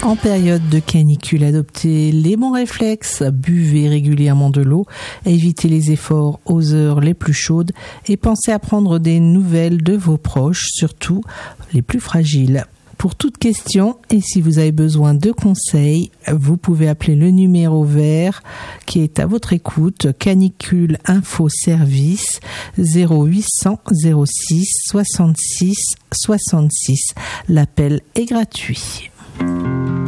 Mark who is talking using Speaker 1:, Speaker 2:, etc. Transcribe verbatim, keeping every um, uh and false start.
Speaker 1: En période de canicule, adoptez les bons réflexes, buvez régulièrement de l'eau, évitez les efforts aux heures les plus chaudes et pensez à prendre des nouvelles de vos proches, surtout les plus fragiles. Pour toute question et si vous avez besoin de conseils, vous pouvez appeler le numéro vert qui est à votre écoute, Canicule Info Service zéro huit cents zéro six soixante-six soixante-six. L'appel est gratuit.